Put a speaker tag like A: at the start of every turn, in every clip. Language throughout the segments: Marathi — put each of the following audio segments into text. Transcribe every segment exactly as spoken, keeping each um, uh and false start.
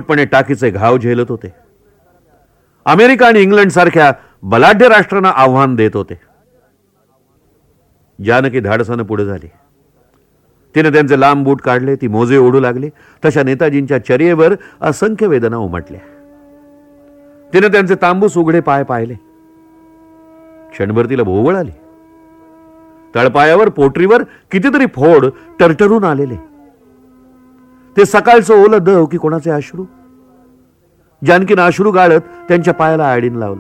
A: निमूटपणे टाकीचे घाव झेलत होते. अमेरिका आणि इंग्लंड सारख्या बलाढ्य राष्ट्रांना आव्हान देत होते. जानकी धाडसानं पुढे झाली. तिने त्यांचे लांब बूट काढले, ती मोजे ओढू लागली. तशा नेताजींच्या चर्येवर असंख्य वेदना उमटल्या. तिने त्यांचे तांबूस उघडे पाय पाहिले. क्षणभर तिला भोवळ आली. तळपायावर पोटरीवर कितीतरी फोड टरटरून आलेले. ते सकाळचं ओलं दव की कोणाचे अश्रू. जानकीनं अश्रू गाळत त्यांच्या पायाला आडीन लावलं.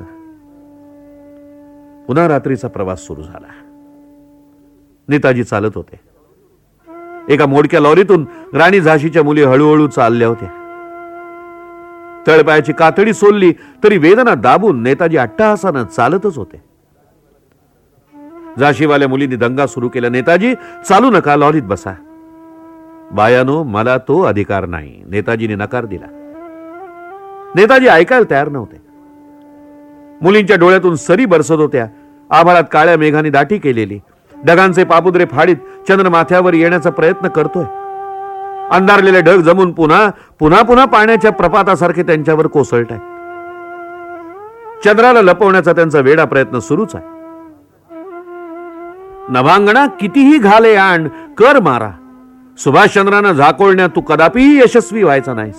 A: पुन्हा रात्रीचा प्रवास सुरू झाला. नेताजी चालत होते. एका मोडक्या लॉरीतून राणी झाशीच्या मुली हळूहळू चालल्या होत्या. तळपायाची कातडी सोलली तरी वेदना दाबून नेताजी अट्टहासानं चालतच होते. झाशीवाल्या मुलींनी दंगा सुरू केला. नेताजी, चालू नका, लॉरीत बसा. बायानो, मला तो अधिकार नाही. नेताजीने नकार दिला. नेताजी ऐकायला तयार नव्हते. मुलींच्या डोळ्यातून सरी बरसत होत्या. आभाळात काळ्या मेघांनी दाटी केलेली. ढगांचे पापुद्रे फाडीत चंद्र माथ्यावर येण्याचा प्रयत्न करतोय. अंधारलेले ढग जमून पुन्हा पुन्हा पुन्हा पाण्याच्या प्रपातासारखे त्यांच्यावर कोसळताय. चंद्राला लपवण्याचा त्यांचा वेडा प्रयत्न सुरूच आहे. नभांगणा, कितीही घाले आण, कर मारा. सुभाषचंद्रांना झाकोळण्यात तू कदापिही यशस्वी व्हायचा नाहीस.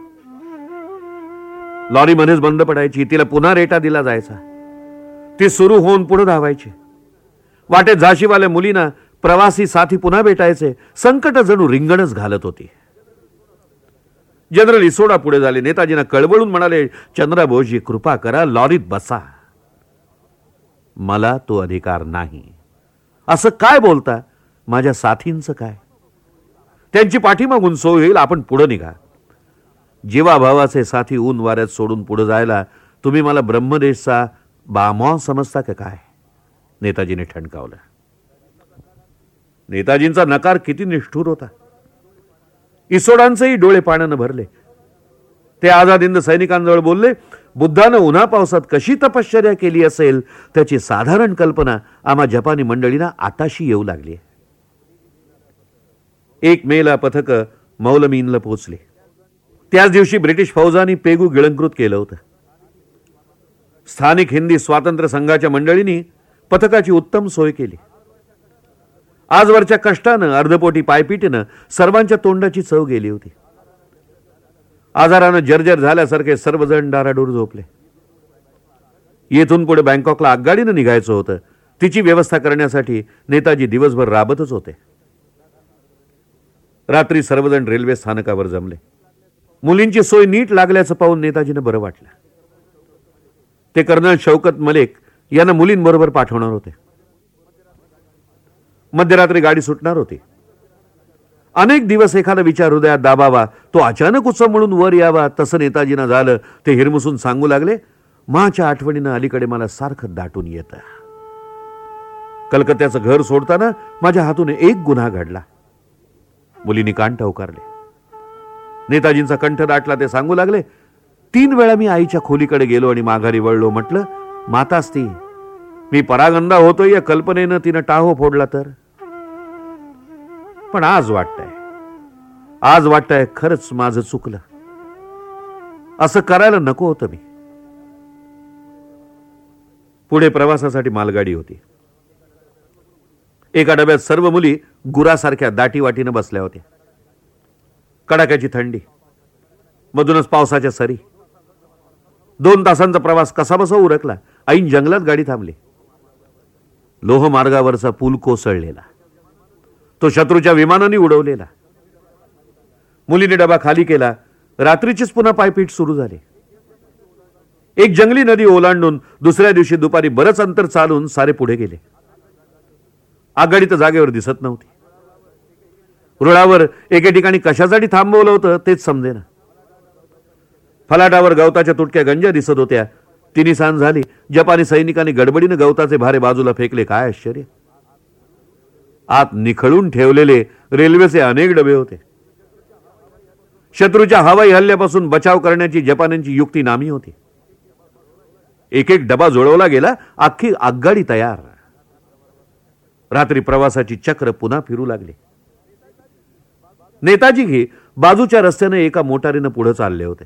A: लॉरी मध्येच बंद पडायची. तिला पुन्हा रेटा दिला जायचा. ती सुरू होऊन पुढे धावायची. वाटेत झाशीवाल्या मुलींना प्रवासी साथी पुन्हा भेटायचे. संकट जणू रिंगणच घालत होती. जनरल इसोडा पुढे झाले. नेताजींना कळवळून म्हणाले, चंद्राबोसजी, कृपा करा, लॉरीत बसा. मला तो अधिकार नाही. असं काय बोलता? माझ्या साथींचं काय? त्यांची पाठीमागून सोय होईल. आपण पुढे निघा. जीवाभावाचे साथी ऊन वाऱ्यात सोडून पुढे जायला तुम्ही मला ब्रह्मदेशचा बामॉ समजता का काय? नेताजीने ठणकावलं. नेताजींचा नकार किती निष्ठुर होता. इसोडांचेही डोळे पाण्यानं भरले. ते आझाद हिंद सैनिकांजवळ बोलले, बुद्धानं उन्हा पावसात कशी तपश्चर्या केली असेल त्याची साधारण कल्पना आम्हा जपानी मंडळींना आताशी येऊ लागली. एक मेला पथक मौलमीनला पोहोचले. त्याच दिवशी ब्रिटिश फौजांनी पेगू गिळंकृत केलं होतं. स्थानिक हिंदी स्वातंत्र्य संघाच्या मंडळींनी पथकाची उत्तम सोय केली. आजवरच्या कष्टानं, अर्धपोटी पायपीटीनं सर्वांच्या तोंडाची चव गेली होती. आजारानं जर्जर झाल्यासारखे सर्वजण डाराडूर झोपले. येथून पुढे बँकॉकला आगगाडीनं निघायचं होतं. तिची व्यवस्था करण्यासाठी नेताजी दिवसभर राबतच होते. रात्री सर्वजण रेल्वे स्थानकावर जमले. मुलींची सोय नीट लागल्याचं पाहून नेताजीनं बरं वाटलं. ते कर्नल शौकत मलिक यांना मुलींबरोबर पाठवणार होते. मध्यरात्री गाडी सुटणार होती. अनेक दिवस एखादा विचार हृदयात दाबावा, तो अचानक उत्सव म्हणून वर यावा, तसं नेताजींना झालं. ते हिरमुसून सांगू लागले, माच्या आठवणीनं अलीकडे मला सारखं दाटून येतं. कलकत्त्याचं घर सोडताना माझ्या हातून एक गुन्हा घडला. मुलींनी कान टवकारले. नेताजींचा कंठ दाटला. ते सांगू लागले, तीन वेळा मी आईच्या खोलीकडे गेलो आणि माघारी वळलो. म्हटलं, माताच ती. मी परागंदा होतोय या कल्पनेनं तिनं टाहो फोडला तर. पण आज वाटतंय आज वाटतंय खरंच माझं चुकलं. असं करायला नको होतं मी. पुढे प्रवासासाठी मालगाडी होती. एका डब्यात सर्व मुली गुरासारख्या दाटीवाटीनं बसल्या होत्या. कडाक्याची थंडी, मधूनच पावसाच्या सरी. दोन तासांचा प्रवास कसाबसा उरकला. ऐन जंगलात गाडी थांबली. लोहमार्गावरचा पूल कोसळलेला, तो शत्रूच्या विमानाने उडवलेला. मुलीने डबा खाली केला. रात्रीचीच पुन्हा पायपीट सुरू झाली. एक जंगली नदी ओलांडून दुसऱ्या दिवशी दुपारी बरंच अंतर चालून सारे पुढे गेले. आगगाडी तर जागेवर दिसत नव्हती. रुळावर एके ठिकाणी कशासाठी थांबवलं होतं तेच समजेना. फलाटावर गवताच्या तुटक्या गंजा दिसत होत्या. तिन्ही सांज झाली. जपानी सैनिकांनी गडबडीनं गवताचे भारे बाजूला फेकले. काय आश्चर्य! आत निखळून ठेवलेले रेल्वेचे अनेक डबे होते. शत्रूच्या हवाई हल्ल्यापासून बचाव करण्याची जपान्यांची युक्ती नामी होती. एक एक डबा जुळवला गेला. अख्खी आगगाडी तयार. रात्री प्रवासाची चक्र पुन्हा फिरू लागली. नेताजी घे बाजूच्या रस्त्याने एका मोटारीनं पुढे चालले होते.